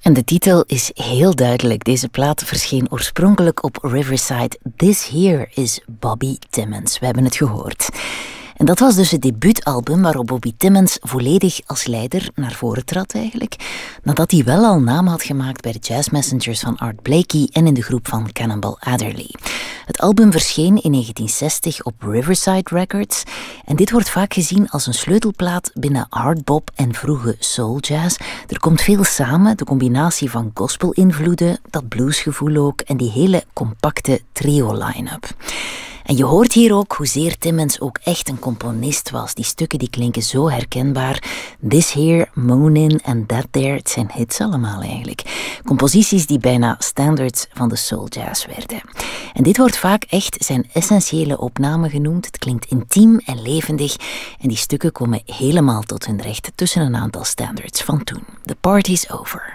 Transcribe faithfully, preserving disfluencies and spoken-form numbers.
En de titel is heel duidelijk. Deze plaat verscheen oorspronkelijk op Riverside. This Here is Bobby Timmons. We hebben het gehoord. En dat was dus het debuutalbum waarop Bobby Timmons volledig als leider naar voren trad eigenlijk, nadat hij wel al naam had gemaakt bij de Jazz Messengers van Art Blakey en in de groep van Cannonball Adderley. Het album verscheen in negentien zestig op Riverside Records en dit wordt vaak gezien als een sleutelplaat binnen hardbop en vroege souljazz. Er komt veel samen, de combinatie van gospel-invloeden, dat bluesgevoel ook en die hele compacte trio-line-up. En je hoort hier ook hoezeer Timmons ook echt een componist was. Die stukken die klinken zo herkenbaar. This Here, Moonin' en That There, het zijn hits allemaal eigenlijk. Composities die bijna standards van de soul jazz werden. En dit wordt vaak echt zijn essentiële opname genoemd. Het klinkt intiem en levendig en die stukken komen helemaal tot hun recht tussen een aantal standards van toen. The party's over.